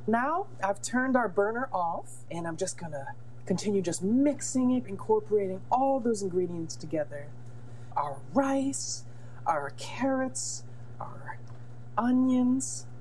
Now I've turned our burner off, and I'm just gonna continue just mixing it, incorporating all those ingredients together. Our rice, our carrots, our onions,